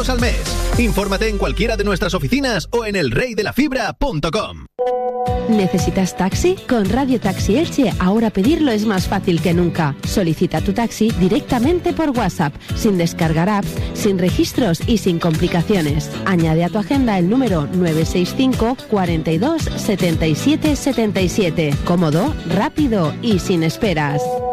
euros al mes. Infórmate en cualquiera de nuestras oficinas o en elreydelafibra.com. ¿Necesitas taxi? Con Radio Taxi Elche ahora pedirlo es más fácil que nunca. Solicita tu taxi directamente por WhatsApp, sin descargar apps, sin registros y sin complicaciones. Añade a tu agenda el número 965 42 77 77. Cómodo, rápido y sin esperas.